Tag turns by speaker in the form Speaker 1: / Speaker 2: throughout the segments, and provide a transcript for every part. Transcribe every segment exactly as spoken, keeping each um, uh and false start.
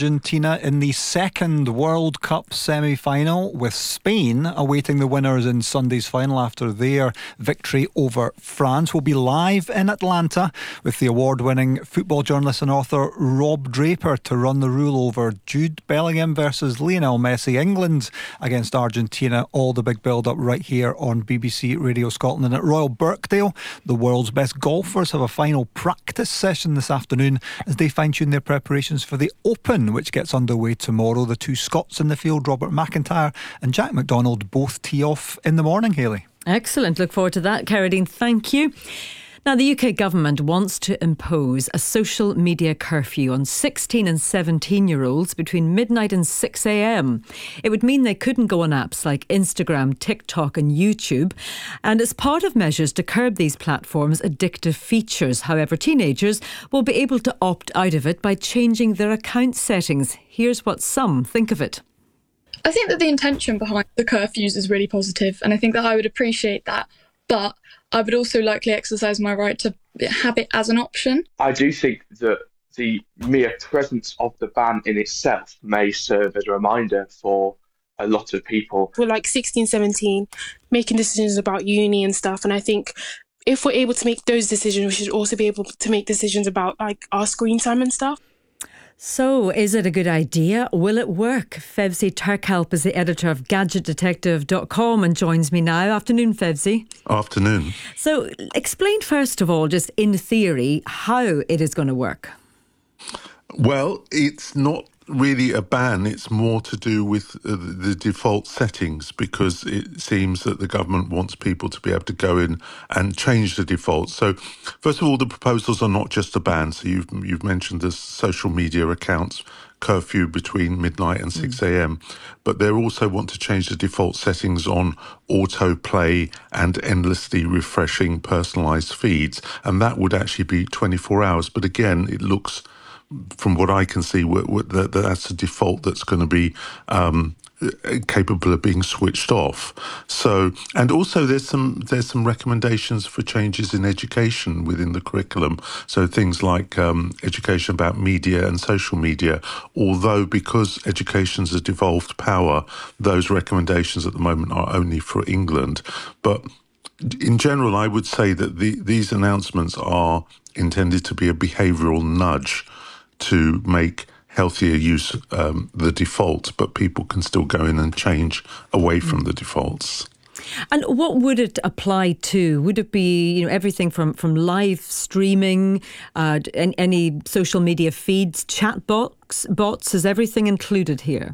Speaker 1: Argentina in the second World Cup semi-final, with Spain awaiting the winners in Sunday's final after their victory over France. We'll be live in Atlanta with the award-winning football journalist and author Rob Draper to run the rule over Jude Bellingham versus Lionel Messi. England against Argentina, all the big build-up right here on B B C Radio Scotland. And at Royal Birkdale, the world's best golfers have a final practice session this afternoon as they fine-tune their preparations for the Open, which gets underway tomorrow. The two Scots in the field, Robert McIntyre and Jack McDonald, both tee off in the morning, Hayley.
Speaker 2: Excellent. Look forward to that, Carradine. Thank you. Now, the U K government wants to impose a social media curfew on sixteen and seventeen-year-olds between midnight and six a.m. It would mean they couldn't go on apps like Instagram, TikTok and YouTube. And as part of measures to curb these platforms' addictive features. However, teenagers will be able to opt out of it by changing their account settings. Here's what some think of it.
Speaker 3: I think that the intention behind the curfews is really positive, and I think that I would appreciate that. But I would also likely exercise my right to have it as an option.
Speaker 4: I do think that the mere presence of the ban in itself may serve as a reminder for a lot of people.
Speaker 5: We're like sixteen, seventeen, making decisions about uni and stuff. And I think if we're able to make those decisions, we should also be able to make decisions about like our screen time and stuff.
Speaker 2: So, is it a good idea? Will it work? Fevzi Turkalp is the editor of gadget detective dot com and joins me now. Afternoon, Fevzi.
Speaker 6: Afternoon.
Speaker 2: So, explain first of all, just in theory, how it is going to work.
Speaker 6: Well, it's not really a ban. It's more to do with uh, the default settings, because it seems that the government wants people to be able to go in and change the default. So, first of all, the proposals are not just a ban. So you've you've mentioned the social media accounts curfew between midnight and six a.m. But they also want to change the default settings on autoplay and endlessly refreshing personalised feeds. And that would actually be twenty-four hours. But again, it looks, from what I can see, that that's a default that's going to be um, capable of being switched off. So, and also there's some there's some recommendations for changes in education within the curriculum. So things like um, education about media and social media. Although because education's a devolved power, those recommendations at the moment are only for England. But in general, I would say that the, these announcements are intended to be a behavioural nudge to make healthier use um, the default, but people can still go in and change away from the defaults.
Speaker 2: And what would it apply to? Would it be, you know, everything from, from live streaming, uh, any, any social media feeds, chat box, bots? Is everything included here?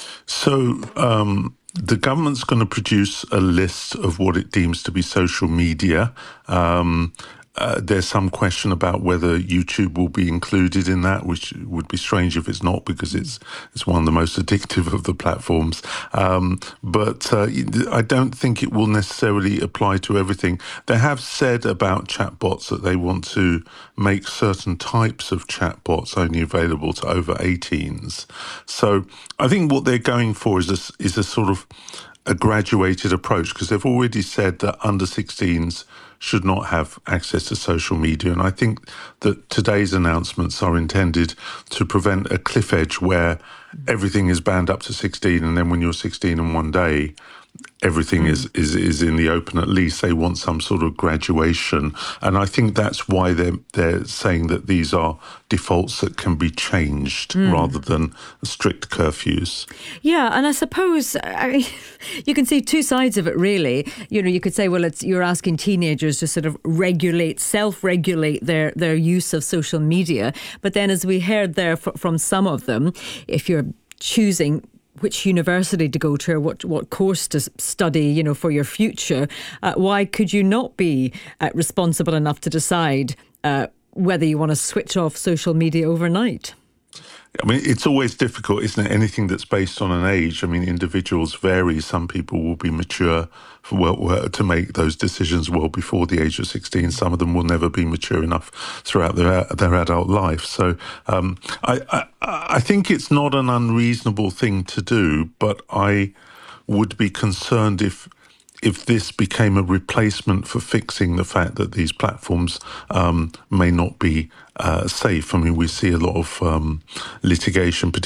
Speaker 6: So um, the government's going to produce a list of what it deems to be social media. Um, Uh, there's some question about whether YouTube will be included in that, which would be strange if it's not, because it's it's one of the most addictive of the platforms. Um, but uh, I don't think it will necessarily apply to everything. They have said about chatbots that they want to make certain types of chatbots only available to over eighteens. So I think what they're going for is a, is a sort of a graduated approach, because they've already said that under sixteens should not have access to social media. And I think that today's announcements are intended to prevent a cliff edge where everything is banned up to sixteen, and then when you're sixteen in one day, everything mm. is, is is in the open. At least they want some sort of graduation. And I think that's why they're, they're saying that these are defaults that can be changed mm. rather than strict curfews.
Speaker 2: Yeah, and I suppose I mean, you can see two sides of it, really. You know, you could say, well, it's you're asking teenagers to sort of regulate, self-regulate their, their use of social media. But then, as we heard there f- from some of them, if you're choosing which university to go to or what, what course to study, you know, for your future, uh, why could you not be uh, responsible enough to decide uh, whether you want to switch off social media overnight?
Speaker 6: I mean, it's always difficult, isn't it? Anything that's based on an age. I mean, individuals vary. Some people will be mature for well, to make those decisions well before the age of sixteen. Some of them will never be mature enough throughout their their adult life. So um, I, I I think it's not an unreasonable thing to do, but I would be concerned if if this became a replacement for fixing the fact that these platforms um, may not be uh, safe. I mean, we see a lot of um, litigation, particularly